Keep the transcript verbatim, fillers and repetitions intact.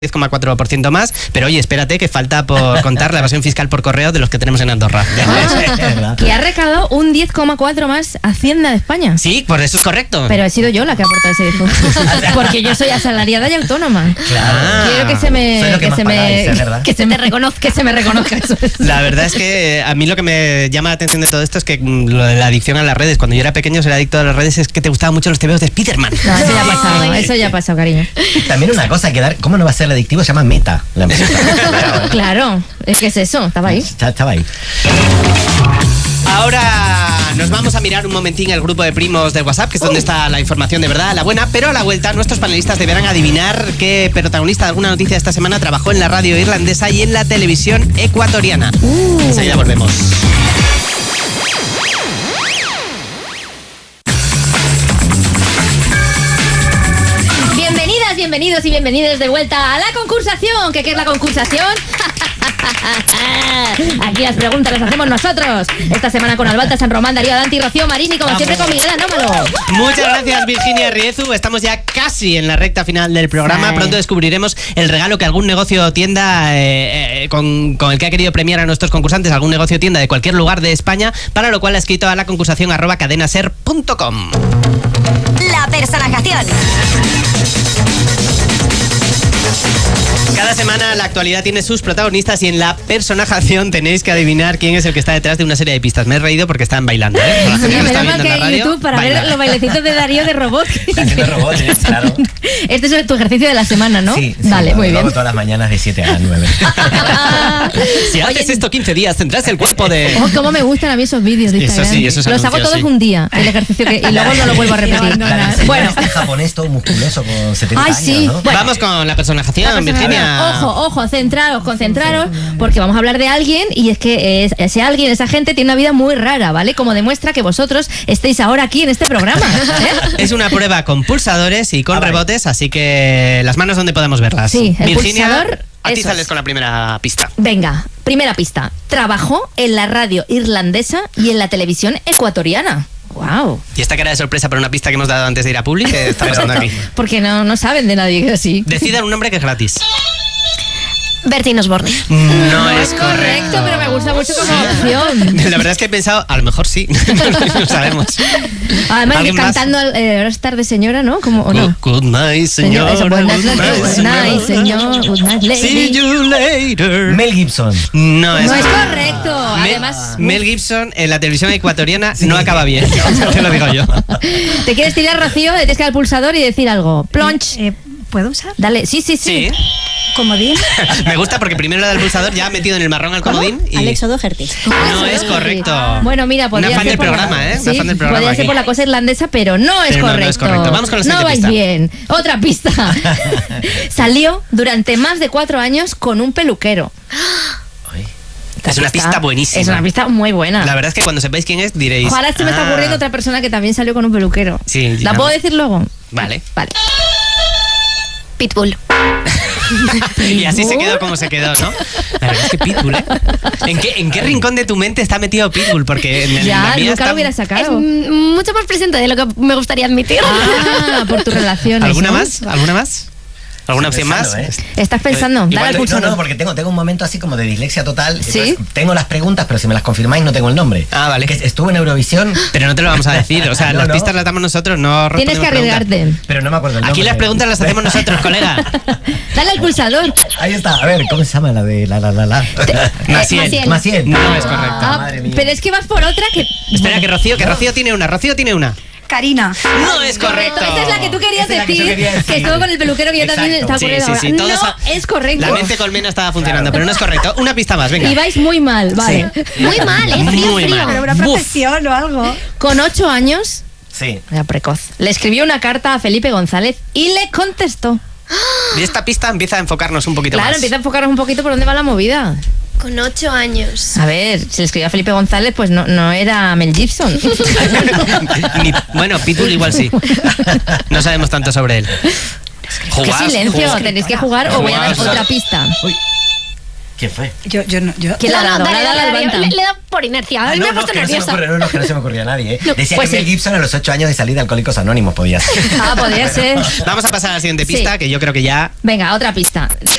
diez coma cuatro por ciento más, pero oye, espérate que falta por contar la evasión fiscal por correo de los que tenemos en Andorra. Ah, que ha recaudado un diez coma cuatro más Hacienda de España. Sí, por eso es correcto. Pero he sido yo la que ha aportado ese diez. Porque yo soy asalariada y autónoma. Claro. Quiero que se me Soy lo que que más se pagáis, me es verdad. que se me reconozca, que se me reconozca eso. Es. La verdad es que a mí lo que me llama la atención de todo esto es que mm, lo de la adicción a las redes, cuando yo era pequeño ser adicto a las redes es que te gustaban mucho los tebeos de Spiderman. No, eso ya ha pasado, eso ya ha pasado, cariño. También una cosa, que dar, ¿cómo no va a ser adictivo? Se llama Meta. La empresa. Claro, ¿qué es eso? ¿Estaba ahí? Estaba ahí. Ahora nos vamos a mirar un momentín el grupo de primos de WhatsApp, que es donde está la información de verdad, la buena, pero a la vuelta nuestros panelistas deberán adivinar qué protagonista de alguna noticia de esta semana trabajó en la radio irlandesa y en la televisión ecuatoriana. Uh. Enseguida volvemos. Bienvenidas, bienvenidos y bienvenidas de vuelta a la concursación. ¿Qué, qué es la concursación? Aquí las preguntas las hacemos nosotros. Esta semana con Albalta, San Román, Darío, Dante y Rocío Marini, como siempre con Miguel Anómalo. Muchas gracias, Virginia Riezu. Estamos ya casi en la recta final del programa. Sí. Pronto descubriremos el regalo que algún negocio o tienda eh, eh, con, con el que ha querido premiar a nuestros concursantes, algún negocio o tienda de cualquier lugar de España, para lo cual ha escrito a la concursación arroba cadenaser punto com. La personajación. Cada semana la actualidad tiene sus protagonistas y en la personajación tenéis que adivinar quién es el que está detrás de una serie de pistas. Me he reído porque están bailando, ¿eh? La gente que lo está Menos mal viendo que en la hay radio, YouTube para baila. ver los bailecitos de Darío de robot. Está haciendo robots, claro. Este es tu ejercicio de la semana, ¿no? Sí, sí, vale, lo- muy lo bien. hago todas las mañanas de siete a nueve. Si haces Oye, esto quince días, tendrás el cuerpo de... Oh, cómo me gustan a mí esos vídeos de Eso Instagram. sí, esos Los hago anuncios, todos sí. un día, el ejercicio que, y luego no lo vuelvo a repetir. La Bueno, este japonés todo musculoso con setenta Ay, años, sí. ¿no? Bueno. Vamos con la personajación, la persona- Virginia. Ojo, ojo, centraros, concentraros, porque vamos a hablar de alguien y es que es- ese alguien, esa gente tiene una vida muy rara, ¿vale? Como demuestra que vosotros estéis ahora aquí en este programa. ¿eh? Es una prueba con pulsadores y con Ah, vale. rebotes, así que las manos donde podemos verlas. Sí, el Virginia, pulsador, a ti eso sales es. con la primera pista. Venga, primera pista. Trabajó en la radio irlandesa y en la televisión ecuatoriana. Wow. Y esta cara de sorpresa por una pista que hemos dado antes de ir a Publi, ¿qué está pasando aquí? Porque no, no saben de nadie que es así. Decidan un nombre que es gratis. Bertín Osborne. No, es correcto. Correcto, pero me gusta mucho como opción. La verdad es que he pensado, a lo mejor sí, no lo sabemos. Además, ¿Alguien más? cantando eh, Ahora es tarde, señora, ¿no? Como, ¿o no? Good night, Señor, señor. eso, buenas noches, good night, señor, good night, lady. See you later. Mel Gibson. No es, No es correcto. Mel, Además, Mel Gibson en la televisión ecuatoriana no acaba bien, te lo digo yo. te quieres tirar, Rocío, tienes que ir al pulsador y decir algo. Plonch. Eh, ¿Puedo usar? Dale, sí, sí, sí. Sí, Comodín. me gusta porque primero le da el pulsador, ya ha metido en el marrón al comodín y Alex O'Doherty. no es correcto. Bueno, mira, podría Una fan ser del por la- programa, ¿eh? Una Sí, fan del programa podría ser aquí. por la cosa irlandesa, pero no es Pero no, no correcto. es correcto. Vamos con la No siguiente vais pista. bien. Otra pista. Salió durante más de cuatro años con un peluquero. Ay. Esta Es una pista buenísima. Es una pista muy buena. La verdad es que cuando sepáis quién es diréis... Ojalá se me está "Ah". ocurriendo otra persona que también salió con un peluquero. Sí, ¿La ya. puedo decir luego? Vale. Vale. Pitbull. Y así se quedó como se quedó, ¿no? La verdad es que Pitbull, ¿eh? ¿En qué, en qué rincón de tu mente está metido Pitbull? Porque en, en Ya, la mía nunca está... lo hubiera Es sacado. mm, mucho más presente de lo que me gustaría admitir. Ah, por tus relaciones. ¿Alguna ¿no? más? ¿Alguna más? ¿Alguna Estoy opción más? pensando, ¿eh? ¿Estás pensando? Dale Igual- al No, pulsador. no, porque tengo, tengo un momento así como de dislexia total. ¿Sí? Entonces, tengo las preguntas, pero si me las confirmáis no tengo el nombre. Ah, vale. Que estuve en Eurovisión, Pero no te lo vamos a decir. O sea, No, las no. pistas las damos nosotros, no Tienes que respondemos preguntas. arriesgarte. pero no me acuerdo el nombre. Aquí las preguntas las hacemos nosotros, colega. Dale al pulsador. Ahí está. A ver, ¿cómo se llama la de la la la la? Maciel. Maciel. Maciel. No es correcto. Ah, madre mía. pero es que vas por otra que... Espera, que Rocío, que Rocío tiene una. Rocío tiene una. Karina. No es correcto. Esta es la que tú querías Esta es la que decir, yo quería decir. que estuvo con el peluquero que yo también Exacto. estaba Sí, ocurriendo sí, sí, ahora. todos No a- es correcto. La mente colmena estaba funcionando, Claro. pero no es correcto. Una pista más, venga. Y vais muy mal, vale. Muy mal, ¿eh? Frío, Muy frío. mal. Pero una Buf. profesión o algo. Con ocho años, Sí. era precoz, le escribió una carta a Felipe González y le contestó. Y esta pista empieza a enfocarnos un poquito Claro, más. empieza a enfocarnos un poquito por dónde va la movida. Con ocho años. A ver, si le escribió a Felipe González, pues no, no era Mel Gibson. Ni- bueno, Pitbull igual sí. No sabemos tanto sobre él. ¿Qué Jugad, silencio? jugad. Tenéis que jugar o voy a dar Jugad. otra pista. Uy. ¿Quién fue? Yo, yo no. Yo, ¿Quién le ha dado? dale, Le ha dado dale, al dale, Banta. le, le da por inercia. Ah, me no, he no, puesto que no se me nerviosa. ocurre, no, no, que no se me ocurría a nadie, ¿eh? Decía Pues que Mel sí. Gibson a los ocho años de salir de Alcohólicos Anónimos podía ser. Ah, podría ser. Vamos a pasar a la siguiente pista, Sí. que yo creo que ya... Venga, otra pista.